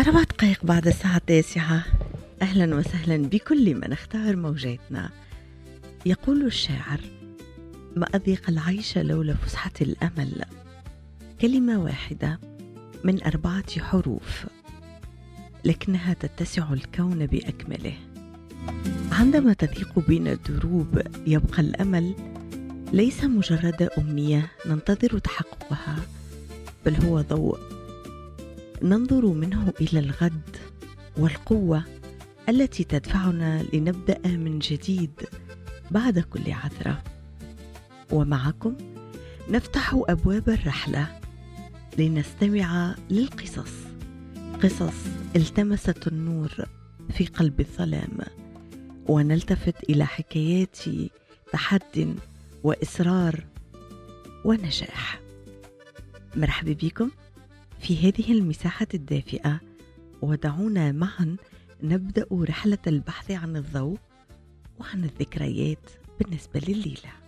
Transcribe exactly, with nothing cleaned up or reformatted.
أربع دقائق بعد الساعة التاسعة. أهلا وسهلا بكل من اختار موجاتنا. يقول الشاعر: ما أضيق العيش لولا فسحة الأمل. كلمة واحدة من أربعة حروف، لكنها تتسع الكون بأكمله. عندما تضيق بين الدروب يبقى الأمل ليس مجرد أمنية ننتظر تحققها، بل هو ضوء ننظر منه إلى الغد، والقوة التي تدفعنا لنبدأ من جديد بعد كل عثرة. ومعكم نفتح أبواب الرحلة لنستمع للقصص، قصص التمست النور في قلب الظلام، ونلتفت إلى حكايات تحد وإصرار ونجاح. مرحبا بكم في هذه المساحة الدافئة، ودعونا معا نبدأ رحلة البحث عن الضوء وعن الذكريات بالنسبة لليلة.